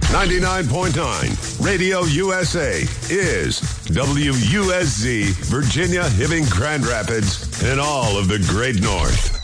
99.9 Radio USA is WUSZ, Virginia, Hibbing, Grand Rapids, and all of the Great North.